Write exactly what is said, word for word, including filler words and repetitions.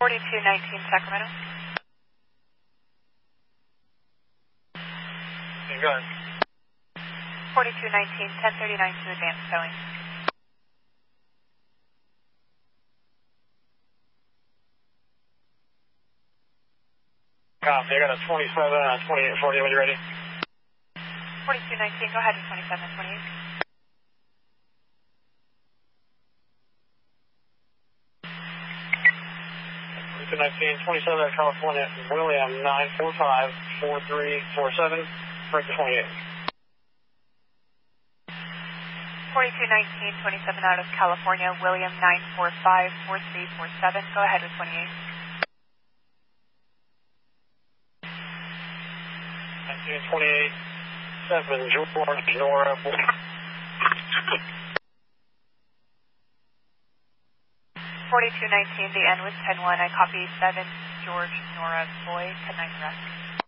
forty-two nineteen Sacramento. Okay, go ahead. forty-two nineteen, ten thirty-nine to advance towing. Copy, I got a twenty-seven and a twenty-eight forty when you're ready. forty-two nineteen, go ahead with twenty-seven twenty-eight. forty-two nineteen, twenty-seven at California, William nine four five, four three four seven, break to twenty-eight. forty-two nineteen, twenty-seven out of California, William nine four five, four three four seven, go ahead with twenty-eight. nineteen twenty-eight, seven, George, Nora. forty-two nineteen, the end was ten one, I copy seven, George, Nora, Boy, ten nine rest.